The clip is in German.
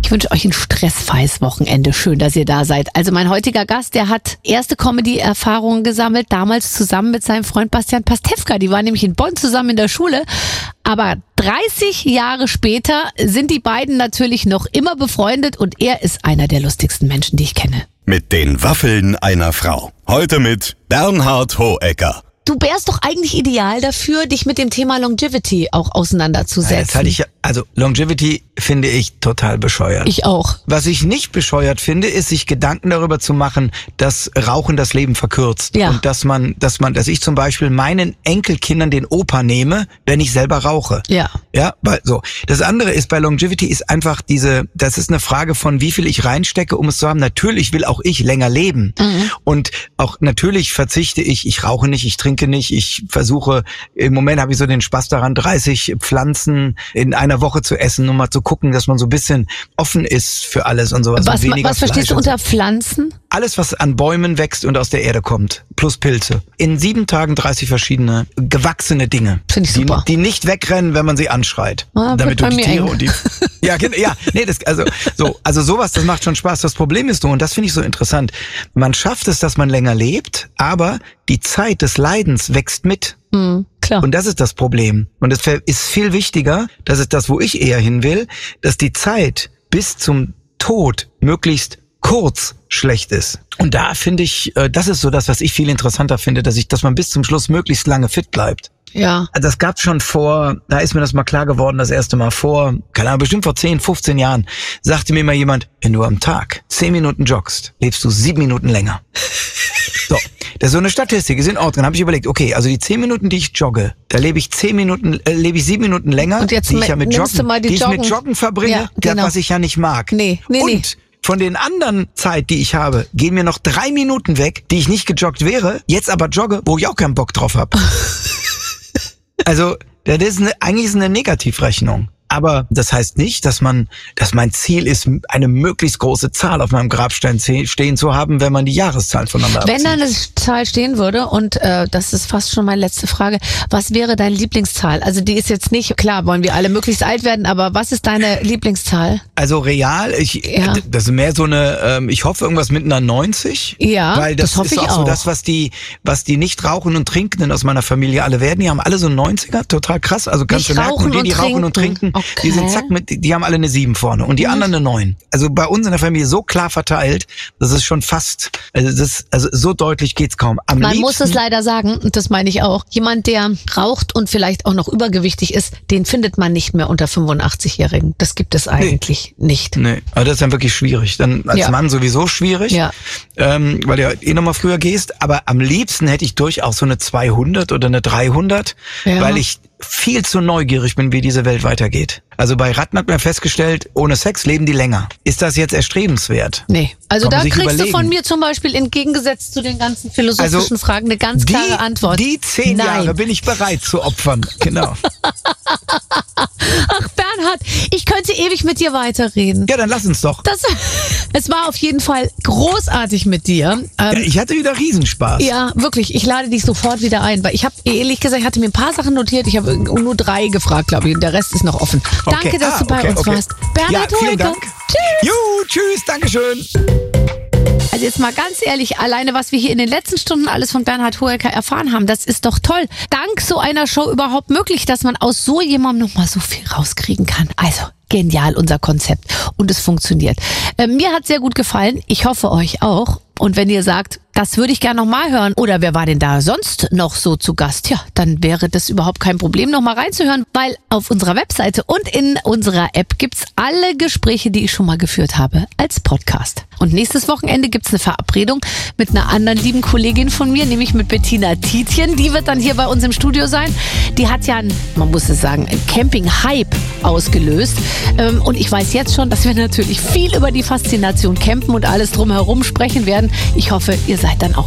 Ich wünsche euch ein stressfreies Wochenende. Schön, dass ihr da seid. Also mein heutiger Gast, der hat erste Comedy-Erfahrungen gesammelt, damals zusammen mit seinem Freund Bastian Pastewka. Die waren nämlich in Bonn zusammen in der Schule. Aber 30 Jahre später sind die beiden natürlich noch immer befreundet und er ist einer der lustigsten Menschen, die ich kenne. Mit den Waffeln einer Frau. Heute mit Bernhard Hoëcker. Du wärst doch eigentlich ideal dafür, dich mit dem Thema Longevity auch auseinanderzusetzen. Also Longevity finde ich total bescheuert. Ich auch. Was ich nicht bescheuert finde, ist, sich Gedanken darüber zu machen, dass Rauchen das Leben verkürzt. Ja. Und dass ich zum Beispiel meinen Enkelkindern den Opa nehme, wenn ich selber rauche. Ja. Ja, weil so. Das andere ist bei Longevity ist einfach das ist eine Frage von, wie viel ich reinstecke, um es zu haben. Natürlich will auch ich länger leben. Mhm. Und auch natürlich verzichte ich rauche nicht, ich trinke nicht, ich versuche, im Moment habe ich so den Spaß daran, 30 Pflanzen in einer Woche zu essen, um mal zu gucken, dass man so ein bisschen offen ist für alles und sowas. Was verstehst du unter Pflanzen? Alles, was an Bäumen wächst und aus der Erde kommt, plus Pilze. In 7 Tagen 30 verschiedene gewachsene Dinge. Finde ich super. Die nicht wegrennen, wenn man sie anschreit. Damit du die Tiere und die... Also sowas, das macht schon Spaß. Das Problem ist nur, und das finde ich so interessant, man schafft es, dass man länger lebt, aber die Zeit des Leidens wächst mit. Klar. Und das ist das Problem. Und es ist viel wichtiger, das ist das, wo ich eher hin will, dass die Zeit bis zum Tod möglichst kurz schlecht ist. Und da finde ich, das ist so das, was ich viel interessanter finde, dass man bis zum Schluss möglichst lange fit bleibt. Ja. Das gab's schon da ist mir das mal klar geworden, das erste Mal keine Ahnung, bestimmt vor 10, 15 Jahren, sagte mir mal jemand, wenn du am Tag 10 Minuten joggst, lebst du 7 Minuten länger. So. Das ist so eine Statistik, ist in Ordnung. Dann habe ich überlegt, okay, also die 10 Minuten, die ich jogge, da lebe ich 7 Minuten länger, und jetzt die ich ja mit Joggen Joggen verbringe, ja, genau. was ich ja nicht mag. Nee. Von den anderen Zeit, die ich habe, gehen mir noch 3 Minuten weg, die ich nicht gejoggt wäre, jetzt aber jogge, wo ich auch keinen Bock drauf habe. Also, eigentlich ist eine Negativrechnung. Aber das heißt nicht, dass mein Ziel ist, eine möglichst große Zahl auf meinem Grabstein stehen zu haben, wenn man die Jahreszahlen voneinander abzieht. Wenn da eine Zahl stehen würde, und das ist fast schon meine letzte Frage, was wäre deine Lieblingszahl? Also die ist jetzt nicht, klar, wollen wir alle möglichst alt werden, aber was ist deine Lieblingszahl? Also real, das ist mehr so eine, ich hoffe irgendwas mit einer 90. Ja, weil das hoffe ist ich auch so auch. das, was die nicht rauchen und Trinkenden aus meiner Familie alle werden. Die haben alle so 90er, total krass. Also kannst du merken, und die rauchen und trinken, okay. Die sind die haben alle eine 7 vorne und die anderen eine 9. Also bei uns in der Familie so klar verteilt, das ist schon fast, also so deutlich geht's kaum. Man muss es leider sagen, und das meine ich auch, jemand, der raucht und vielleicht auch noch übergewichtig ist, den findet man nicht mehr unter 85-Jährigen. Das gibt es eigentlich nicht. Nee, aber das ist dann wirklich schwierig. Dann als Mann sowieso schwierig, weil du ja nochmal früher gehst. Aber am liebsten hätte ich durchaus so eine 200 oder eine 300, weil ich viel zu neugierig bin, wie diese Welt weitergeht. Also bei Ratten hat man festgestellt, ohne Sex leben die länger. Ist das jetzt erstrebenswert? Nee. Also da kriegst du von mir zum Beispiel entgegengesetzt zu den ganzen philosophischen Fragen eine ganz klare Antwort. Die 10 Jahre bin ich bereit zu opfern. Genau. Ach Bernhard, ich könnte ewig mit dir weiterreden. Ja, dann lass uns doch. Es war auf jeden Fall großartig mit dir. Ich hatte wieder Riesenspaß. Ja, wirklich. Ich lade dich sofort wieder ein, weil ich habe ehrlich gesagt, ich hatte mir ein paar Sachen notiert. Ich habe nur 3 gefragt, glaube ich, und der Rest ist noch offen. Danke, dass du bei uns warst. Bernhard Hoëcker. Vielen Dank. Tschüss. Tschüss, Dankeschön. Also jetzt mal ganz ehrlich, alleine was wir hier in den letzten Stunden alles von Bernhard Hoëcker erfahren haben, das ist doch toll. Dank so einer Show überhaupt möglich, dass man aus so jemandem nochmal so viel rauskriegen kann. Also genial, unser Konzept. Und es funktioniert. Mir hat sehr gut gefallen. Ich hoffe euch auch. Und wenn ihr sagt, das würde ich gerne noch mal hören, oder wer war denn da sonst noch so zu Gast? Ja, dann wäre das überhaupt kein Problem, noch mal reinzuhören, weil auf unserer Webseite und in unserer App gibt's alle Gespräche, die ich schon mal geführt habe, als Podcast. Und nächstes Wochenende gibt's eine Verabredung mit einer anderen lieben Kollegin von mir, nämlich mit Bettina Tietjen. Die wird dann hier bei uns im Studio sein. Die hat ja, man muss es sagen, einen Camping-Hype ausgelöst. Und ich weiß jetzt schon, dass wir natürlich viel über die Faszination Campen und alles drumherum sprechen werden. Ich hoffe, ihr seid dann auch